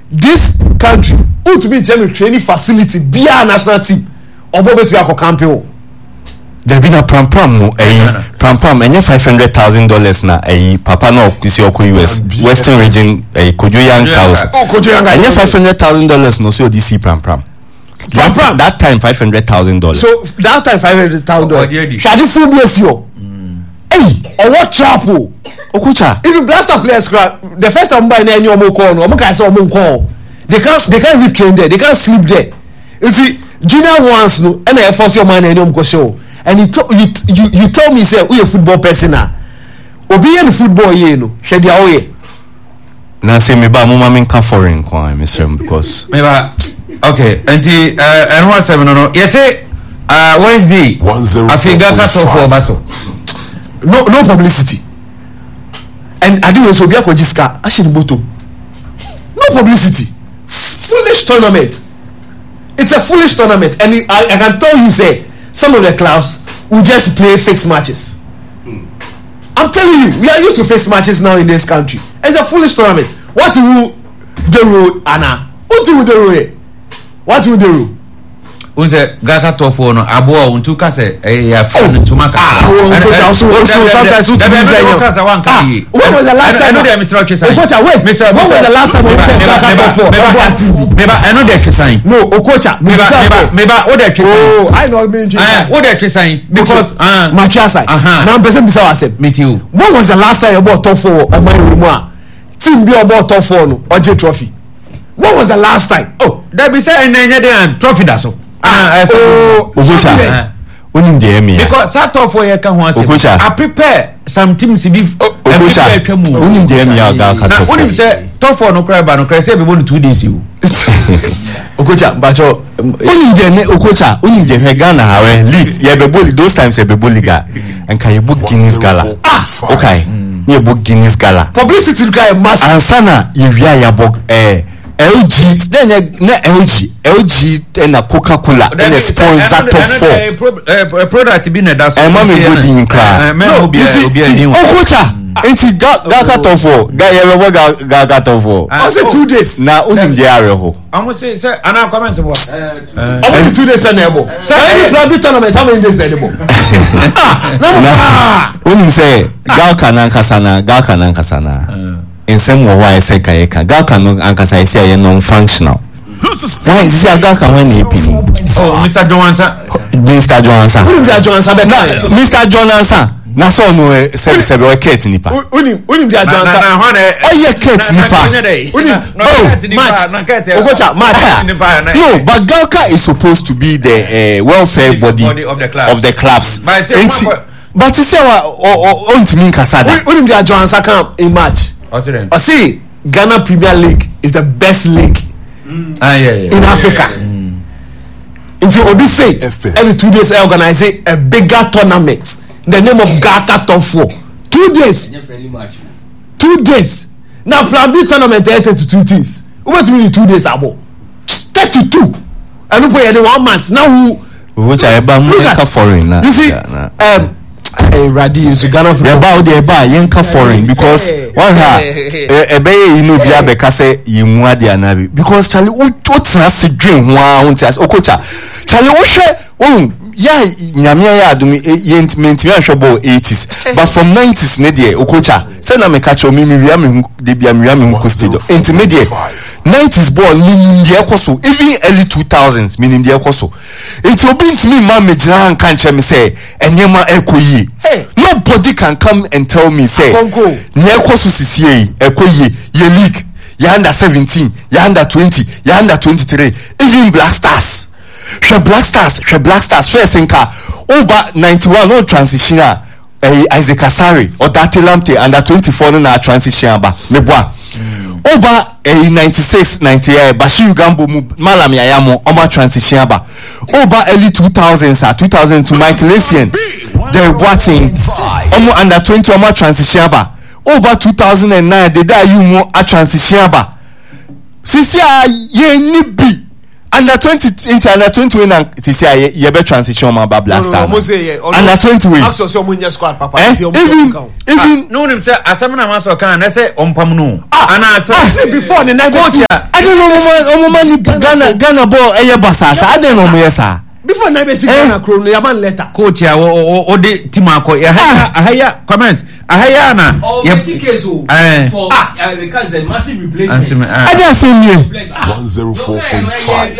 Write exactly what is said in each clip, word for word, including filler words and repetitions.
this country who to be German training facility be a national team obo betu akọ campaign there be na pram pram no eh pram pram enye five hundred thousand dollars na eh papa no kwisi okọ U S Western region eh Kojoyan cows oh Kojoyan enye five hundred thousand dollars no so D C pram pram pram pram that time five hundred thousand dollars so that time five hundred thousand dollars shadi full bless you hey or what chapel Okocha even blaster players the first time buy na any omo call no omo can say omo call they can't they can't even train there they can't sleep there you see junior ones no and I force your man any omo go show and you to, you you you tell me say we a football person na obi any football ye no hwe dia o ye na say me ba mo ma me nka foreign kwan Mister because me ba okay anti uh and one seven no no you say uh Wednesday Africa cut off for baso no no publicity and I didn't so be akojiska actually bottom no publicity foolish tournament it's a foolish tournament and it, I, I can tell you say some of the clubs will just play fixed matches hmm. I'm telling you we are used to fixed matches now in this country it's a foolish tournament what will the rule Anna what will the rule what will the rule unse gaka tofo no abo untu ka se eh ya fun ntuma ka and also sometimes you to ka sa wan ka yi when was the last time I know the Mister Okesan Okocha wait when was the last time we said gaka tofo meba I know the Okesan no Okocha meba meba meba o the Okesan oh I know me eh o the Okesan because ah Machiasa na person bisa wasem meet you when was the last time you bought tofo o my room a team bi o bought tofo no oje trophy when was the last time oh that be say enye dey trophy da so ah oh Okocha onim de emi because sato for ye ka ho asem I prepare some teams be Okocha onim de emi aga ka to onim say top four no cry ba no cry say be born two days you Okocha bacho onim de ne Okocha onim de he Ghana hawe league ye be boli those times ye be boli ga and can you book Guinness Gala ah okay ye book Guinness Gala publicity guy mass ansana ye wia ya book eh L G then na L G L G na Coca-Cola and sponsor top four product be na that so e ma me body nka me obi obi ani o Okocha enti gaka top four ga ye be gaka top four I say two days na onim de are ho am say say ana comment say what how two days na ebo say any private tournament how many days na ebo na onim say gaka na nkasa na gaka na nkasa na in some way I say kayeka gaka no ankasa isi aye non functional why is it gaka when he be oh Mister Johansa Mister Johansa Mister Johansa be na Mister Johansa na so no se se be ket nipa unim unim Mister Johansa na ho na o ye ket nipa unim oh match Okocha match no but gaka is supposed to be the uh, welfare body, body of the clubs of the clubs but you say o o ntimi nkasada unim Mister Johansa come in match I see Ghana Premier League is the best league mm. ah, yeah, yeah, in yeah, Africa. Yeah, yeah. Until Obi say every two days I organize a bigger tournament in the name of Gaka Top Four. Two days. Two days. Now plan B tournament thirty to two things. What do you mean two days abo? thirty-two. I don't pay any one month. Now who which I buy more foreign na. You see um eh Radi so Ghana for about the buy yenka foreign because one ha e be you know bia be ka say yimu ade anabi because Charlie o tena se dream ho a won tia Okocha Charlie o hwe o ya nyame ya adumi yentment me ahwe ball eighties but from nineties ne de Okocha say na me ka cho me me wia me de bia me wia me ko stadium intermediate nineties ball minim de ekoso even early two thousands minim de ekoso enti obi ntimi ma me gina kan che me say enyema ekoyi nobody can come and tell me say ne ekoso sisie ekoyi ye league ya under seventeen ya under twenty ya under twenty-three even Black Stars she Black Stars she Black Stars first nka over ninety-one no transition a eh Isaac Asari or Dati Lamte under twenty-four no na transition aba me boa over a ninety-six ninety-eight Bashir Gambo Malam Yayamo Oma transition aba over early two thousands ah two thousand two Mike Lesian they watching Omo under twenty Oma transition aba over two thousand nine they da you mo a transition aba sisi a ye ni bi under twenty into under twenty when sisi a ye be transition ma ba Black Star under twenty we aso so munya squad papa even even no nim say asem na maso kan na say ompam no ana say before the night coach I don't know omo mani Ghana Ghana ball eye basasa I don't know me yesa before na be see Ghana krom no yaman letter coach ya o de team akọ ya ahaya comments ahaya na ya case for because a massive replacement I just say me one oh four point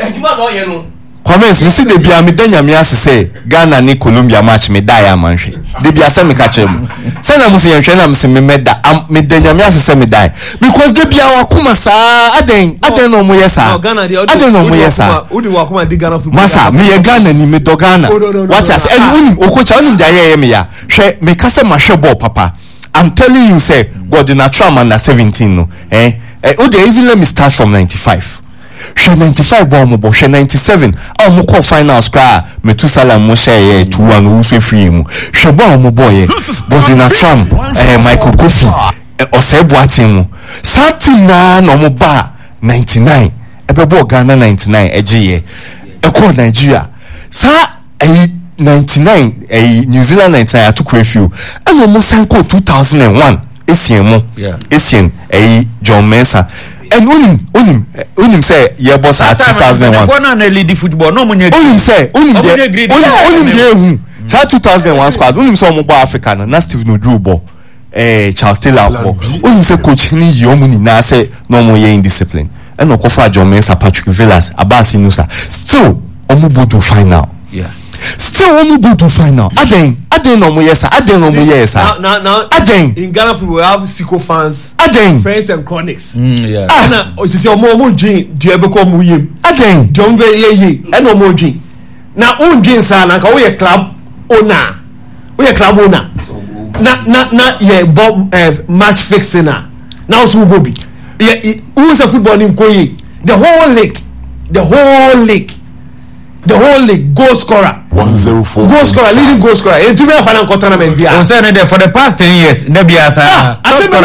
five comments me see the bia me danya me ase say Ghana ni Colombia match me die am hwe de bia say me ka chem say na musi yenhwe na musi me meda me danya me ase say me die because de bia wakuma sa aden aden no mo yesa aden no mo yesa udi wakuma di Ghana football masa me ye Ghana ni me do Ghana what as and unim okocha unim da ye me ya hwe me ka say ma hwe ball papa I'm telling you say God na tram under seventeen no eh eh o dey even let me start from ninety-five she ninety-five bomb mo she ninety-seven ah mo call final square me two salam mo share two one wo so free mu she bomb mo boy but na tram eh Michael Kofi Oseboatin mu something na no mo ba ninety-nine e be bo Ghana ninety-nine ejiye e call Nigeria sa eh ninety-nine eh New Zealand ninety-nine atook refuel and mo sanko two thousand one esien mo esien eh John Mensah and unim unim unim say ye boss at two thousand one one na lead football no munye unim say unim de unim de hu say two thousand one squad unim say mo bo Africa na Steve Nodru bo eh Charles Taylor bo unim say coach ni yi omu ni na say no mo ye indiscipline and no kofa John Mensah Patrick Villas Abbas Inusa still omu bodo final yeah still omu bodo final aden aden no mo yesa aden no mo yesa now now aden in Ghana football we have Siko fans aden friends and chronics mm, yeah ana osisi omo omo dream do ebe ko mu yem aden don be ye ye e no mo dream na on dream sa na ka we ye club owner we ye club owner na na na ye bomb match fixing na now so bobi ye who is a football in Koyi the whole league the whole league the whole league goal scorer one oh four goal scorer leading goal scorer e tumi afa na tournament bia o say na there for the past ten years na bia sa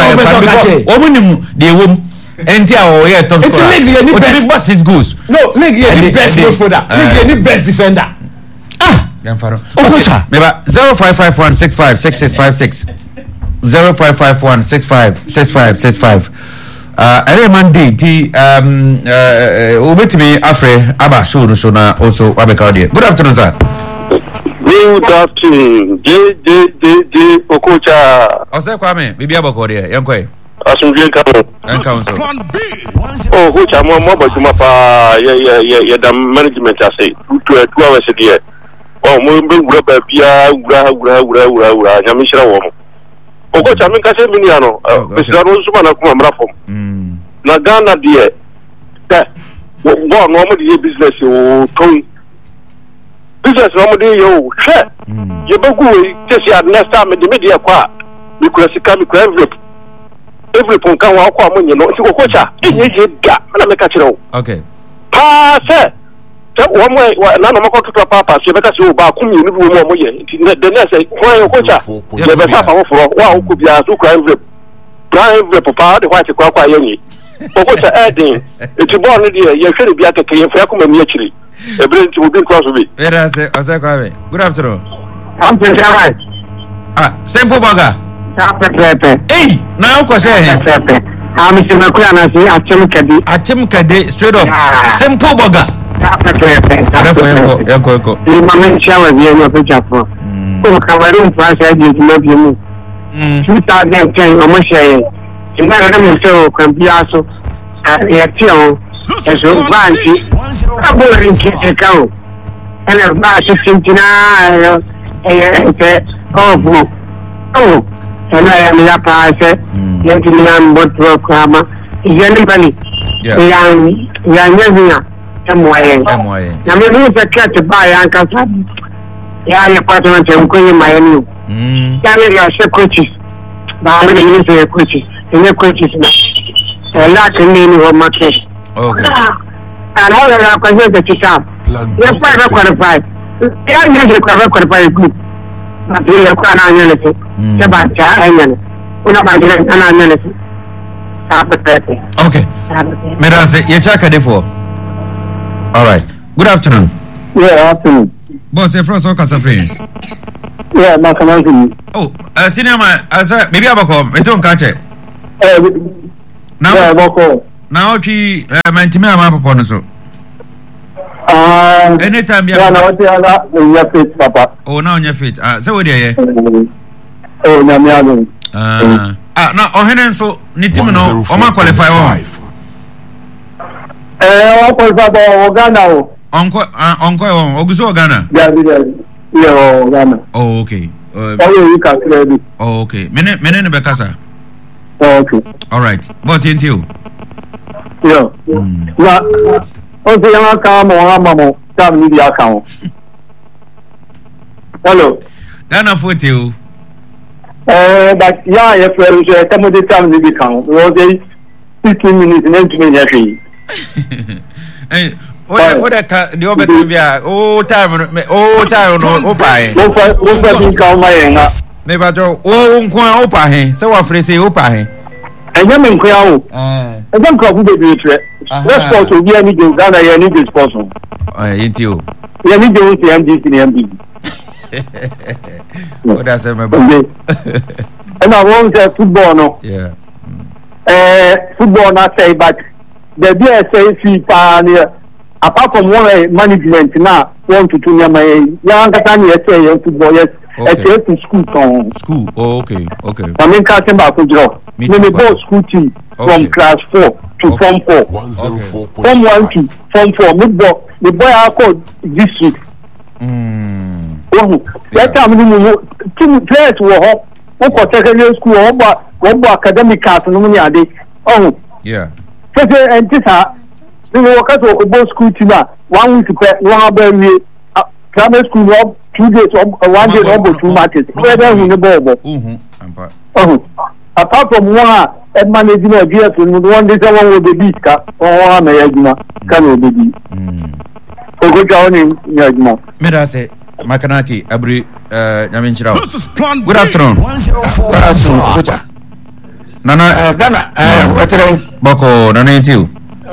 omunim de ewom enti a o ye top scorer o three passes goals no league ye the best midfielder league ye the best defender ah yan faro okocha meba zero five five one six five six six five six zero five five one six five six five six five uh every Monday the um uh obetimi afre aba show no so na also abeka there. Good afternoon sir. Good afternoon j j j j Okocha ose kwame bibi abako there yankoi asunje kan yanka so oh Okocha mo mo bajuma pa ye ye ye ye da management ase two two hours there oh mo be wura ba bia wura wura wura wura wura nyamishira wo mo Okocha min ka se mini ano besira no suma na kuma mra fom mm na Ghana die ta wo no mo die business o ton business no mo die yo she ye bagu we tesi ad next time de media kwa mi kura sika mi kura envelope envelope on kan wa kwa mo nye no si Okocha enye je ga na me ka kire o okay pa se se wo mo na no mo ko to papa se be ka se o ba ku mi ni bi mo mo ye the next kwa Okocha ye be papa wo foro wa ku bia so kura envelope kura envelope pa de kwa ti kwa kwa ye ni Okocha edin eti ball ni de ye hwere bia keke ye fra kuma mi akiri e bre nti obi cross bi era se ose kwame good afternoon I'm right ah simple burger Pepe pepe hey na ko say pepe I'm Mister Makura na say achem kadi achem kadi straight up simple burger pepe pepe Therefore, yanko yanko yanko ni mama chawa bi yo pe chapo ko kawaru fa sa di mo bi mu two thousand ten o mo shey ina na mo so kan bi aso e ti o e so banki abo rin ki e ka o ene ba se sintina e e o bu o ena ya mi ya pa se ye ti mi am bot pro kama ye ni bani ya ya nyanya e mo ye na me no se ka te ba ya kan sa ya ya pa to na te ko ye ma ye ni mm ya ni ya se coaches ba me ni se coaches ene coaches na ela kan ni ni ho market okay and how la ko je te chap ye pa ra qualify ya ni je ko qualify group na bi ya ko na nyele se se ba cha anyele una ba dire ana nyele se sa pepe okay madam say ye chaka dey for all right good afternoon yeah afternoon boss e froso ka sapre yeah na kana ni oh uh, senior man asa maybe abako me ton ka che eh na yeah boko Now, she, Mantime, I'm upon us. Anytime you are your feet, Papa. Oh, now on your feet. So, what do you? Oh, no, Ah, now, oh, Henry, so, Nitimino, or my qualify. Eh, what was that? Ghana. Uncle, Uncle, Oguso Ghana. Yeah, Ghana. Oh, okay. Uh, oh, you can clear it. Oh, okay. Mene, mene, Becassa. Oh, okay. All right. Boss, into you. Yeah. Now, okay, I'm come on, Mamma. Tell me the account. Hello. Ghana for you. Eh, but yeah, if you say, come with the time the account. Was it fifteen minutes and eight minutes? Hey. What what the the obe bia oh time oh time no opa he wo fa wo fa bi ka ma yen na me ba jo oh nkwan opa he se wa frese opa he enye me nkwan o eh enye nkwan bu be tre respect obi ani de Ghana ye ni de sport eh yenti o ye ni de o ti M D C ni M B what does say me ba and I want say football no yeah eh football na say but the B S A C pa ni apart from one management now want to do my young person yes say football yes okay. to school from school oh okay okay I mean catching back to draw me me go school team okay. From class four to okay. Form four okay. Form one to Form four me boy the boy I called district mm oh that time me team players were home who go secondary school or go academic class no me ade oh yeah so and this we work at a school team one week per one about me primary school up two days one day over two matches whether we the ball oh apart from one and managing a deal to one day someone will be beat or one may can be mm so go down in Yajma Medase Makanaki Abri uh Yaminchira good afternoon Nana Ghana uh veteran Boko Nana you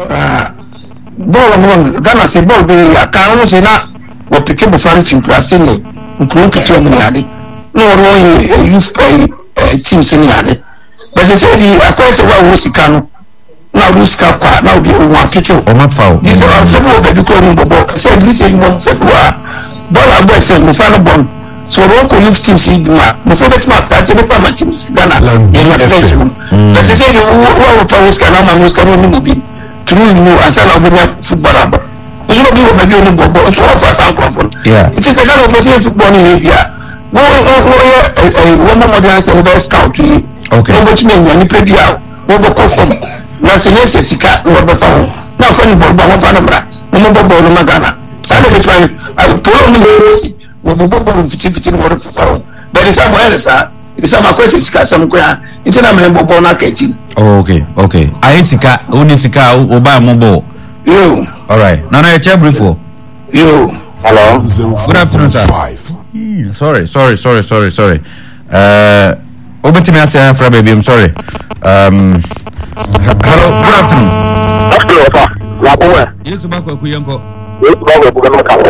ball among Ghana say ball be account say na we pick up fan team class ni nkuru kitu mu yade no ro youth team sin yade but say the account say wa wo sika no na wo sika kwa na obi o wa pick o ma fa o this are some of the people no bobo say this say you want say wa ball abo say mo fa no bon so ro ko youth team si ma mo fa bet ma ta te pa ma team Ghana e ma first but say the wo wo fa wo sika na ma wo sika no mo bi through you asala obunya football aba you know be o maybe only bobo so for some comfort yeah it is the kind of person football in here wo wo wo wo mo dey say we scout you okay wo bet me nyani pedia wo bo confirm na se ne se sika wo bo fa ho na fa ni bobo wo fa na bra mo bobo no magana sa le be try polo ni wo bo bobo fiti fiti no wo fa ho but is am where sa is am akwese sika sam ko ya itina me bobo na kachi oh okay okay ai sika oni sika o ba mo bo yo all right nana e che brief for yo hello good afternoon sir mm, sorry sorry sorry sorry sorry uh obetimi asa fra baby I'm sorry um hello good afternoon hello sir la ko yes ba ko kuyenko yes ba ko ko ka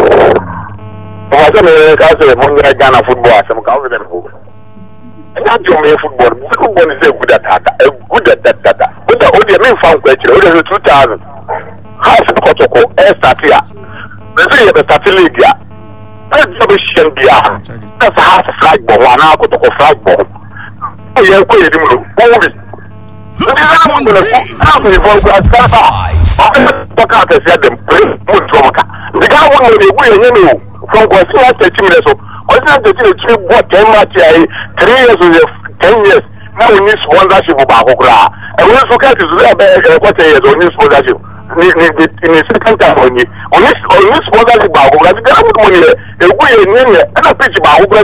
o wa se me ka se mo ngira Ghana football asem ka o be ko not your main football. Football is a good attack, a good attack. But the only main fan question, only two thousand. Half the protocol, air start here. The three of the starting league here. That's the mission here. That's half a flag ball, one hour to go flag ball. Oh, yeah, go ahead, movie. This is how the football as far as talk out as them play. The guy won the way, you know, from Guatemala thirty minutes. What's not the thing what ten matches, three years or ten years? Now we need sponsorship of Bahokra. And we look at it, what years on this sponsorship. In the second time on you, on this on this sponsorship Bahokra, the government money, the way in it, and a pitch Bahokra,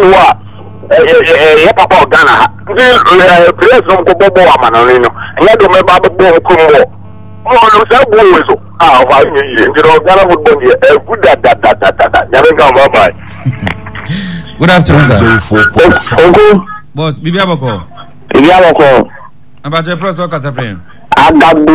a papa Ghana, the players don't go Bobo Amanolino, and you don't remember Bobo Kumbo. Oh, no, that boy is ah, you know, Ghana would be a good that that that that that. Bye bye. Good afternoon, sir. Boss, Bibi Aboko. Bibi Aboko. About your first work as a friend. Agabus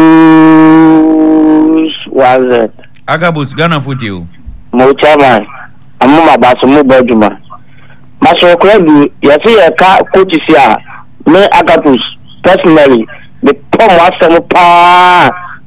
was it? Agabus, Ghana foot you. Mochaman. I'm my Basumu Bojuma. Maso Kredu, you see a car coach here. Me Agabus, personally, the poem was some pa.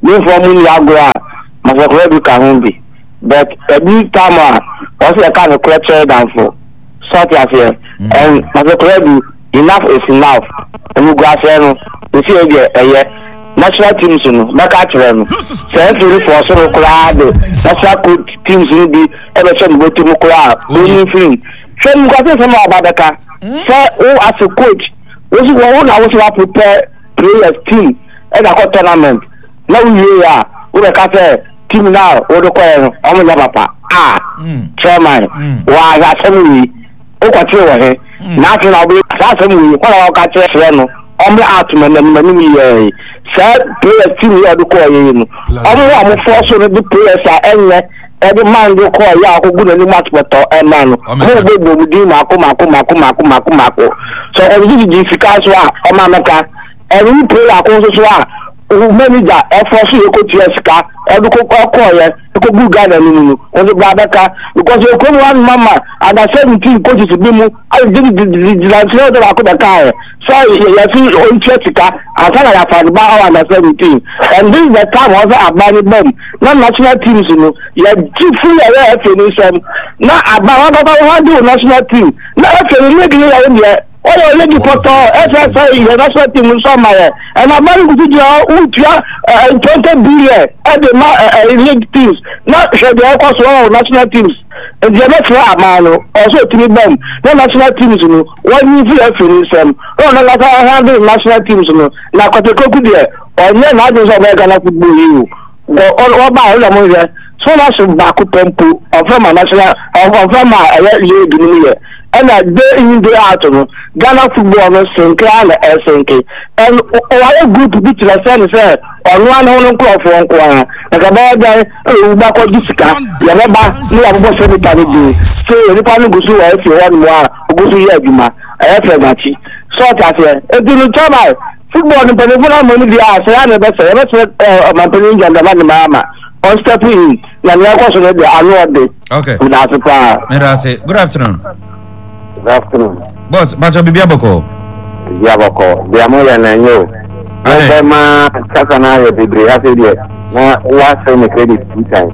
me from me agora mas eu quero que a be but every time also I can't culture down for sort of here and mas eu quero enough is enough and you go after no you see there eh national teams no na ka kire no say for for so crowd national teams no be e be say go team crowd only free so you go say some about that say who as a coach who who na who prepare players team and a tournament now you are who ka say team now o do ko no o mo papa ah chairman wa ya semi o ko ti wo he na ti na be sa semi ko na ka che no o me atuma na na ni ye say players team you do ko ye no o mo am force no the players are enye every man do ko ya ko gudu ni match beto e man no mo be bo mu di ma ko ma ko ma ko ma ko ma ko ma ko so o di di fika so a o ma meka every player ko so so a o manager e force e ko ti esika e do ko ko ye ko gu Ghana ni nu o do gba beka because e ko one mama ada seventeen coaches bi mu I did the transfer do ko beka so you see on chetika asana ya fa ba o under seventeen and this is the time also abani bom na national teams no ya jifu ya ya finish na aba wa ba wa do national team na finish league ya ya o yo league photo S S I ya national team so ma ya and abani ku ti ya utia twenty billion at the league teams na should the cost of national teams and the other amano also team bom na national teams no one you feel finish them no na la handle national teams no na koteko ku de onye na adu so be Ghana football you go all ba all mo ye so na so back tempo of from national of from a league ni ye and a day in day out no Ghana football no sinke ala sinke and our group bit la say say on one on club for on kwa na ka ba da e ba ko disika ya ba ni abo se ni tani de so ni pa ni gusu wa fi one mo a gusu ye aduma e fe machi so ta se e di no chama football ni pele funa mo ni dia se ya na be se be se ma pele njanda ba ni mama on step in na ni akọ so ni de anu ode okay na so pa mera say good afternoon. Good afternoon. Boss, Bacho Bibiaboko. Bibiaboko. Biamoya na nyo. Ade ma kaka na yo bibre ha se die. Na wa se me credit two times.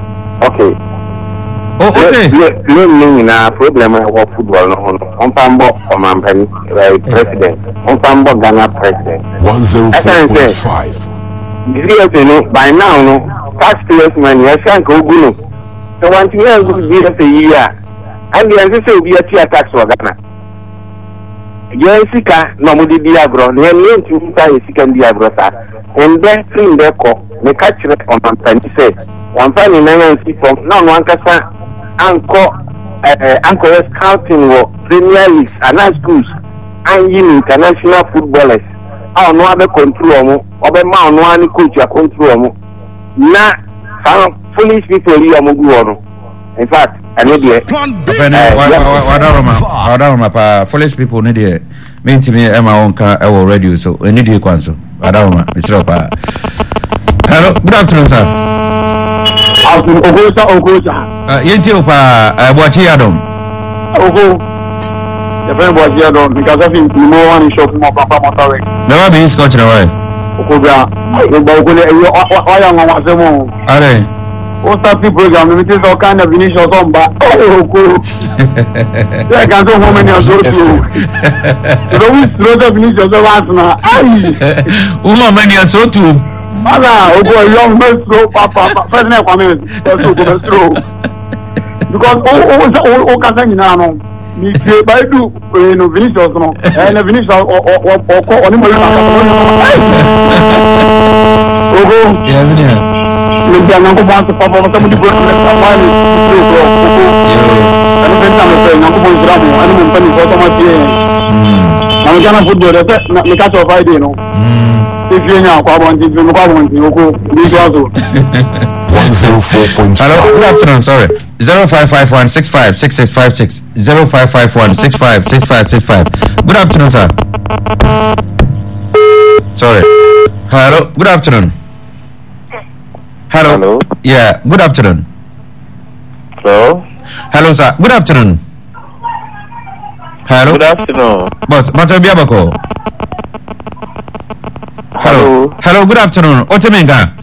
Okay. Oh, okay. Le le na problem of football no on. On pambo o mampani, right president. On pambo Ghana president. one oh four point five. Seriously no, by now no, taxpayers money ya shank ogu no. So want to hear you say year. And the answer will be a tier tax for Ghana. Jessica, no mudi diagro, no name to say second diagro, and then clean their call, the catch on Anthony said, one family nine from now one casa, Uncle, Uncle Scouting or Premier Leagues and our schools, and you international footballers. Oh, no other control, or the man, one coach, a control. Now, some foolish people, you are in fact. I know the Wadaroma, Wadaroma, pa foolish people need it. Mean to me, I'm my own car, I will radio, so I need you, Kwanso. Wadaroma, Mister Opa. Hello, good afternoon, sir. Ogosa, Ogosa. Uh, Yenti Opa, uh, Boachi Adam. Ogo. The friend Boachi Adam, because I think you know one shop more Papa Montare. Never been scotched away. Ogoga, Ogoga, I am on Zemo. Are what's that program? We take all kind of initial somebody. Oh, cool. I can't do how many of those two. So we throw the initial so last now. Aye. Uma many are so too. Mala, oh boy, young man, slow, papa, first name for me. That's so good, slow. Because oh, oh, oh, can't you know? Me say by do, you know, Vinicius, no, and the Vinicius or or or or any more. Oh, yeah, yeah. Jangan aku bantu papa masa mudi buat apa ni? Kalau bentang saya, aku pun seramu. Aku pun pernah foto masih. Kalau jangan foto dia, nak nikah coba dia no. T V-nya aku abang T V, aku abang T V, aku di suatu. one oh four point five. Hello, good afternoon. Sorry, zero five five one six five six six five six zero five five one six five six five six five. Good afternoon, sir. Sorry. Hello, good afternoon. Hello. Hello. Yeah, good afternoon. Hello. Hello, sir. Good afternoon. Hello. Good afternoon. Boss, Bacho Biaboko. Hello. Hello, good afternoon. Otemenga.